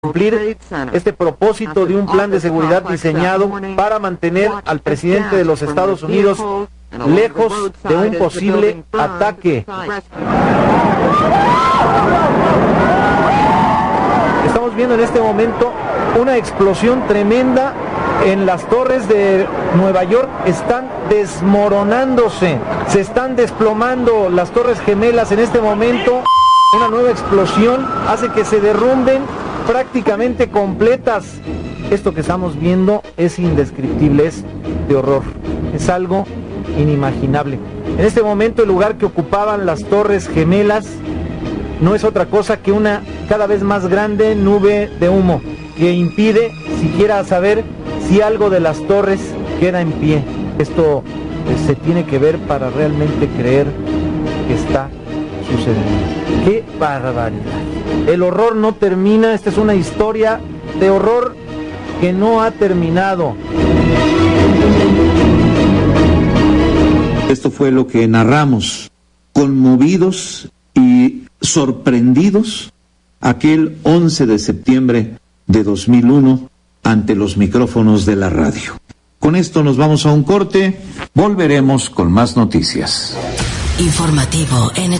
cumplir este propósito de un plan de seguridad diseñado para mantener al presidente de los Estados Unidos lejos de un posible ataque. Estamos viendo en este momento una explosión tremenda en las torres de Nueva York. Están desmoronándose, se están desplomando las torres gemelas en este momento. Una nueva explosión hace que se derrumben prácticamente completas. Esto que estamos viendo es indescriptible, es de horror, es algo inimaginable. En este momento el lugar que ocupaban las torres gemelas no es otra cosa que una cada vez más grande nube de humo que impide siquiera saber si algo de las torres queda en pie. Esto se tiene que ver para realmente creer que está sucediendo. ¡Qué barbaridad! El horror no termina. Esta es una historia de horror que no ha terminado. Esto fue lo que narramos, conmovidos y sorprendidos, aquel 11 de septiembre de 2001 ante los micrófonos de la radio. Con esto nos vamos a un corte, volveremos con más noticias. Informativo NTN.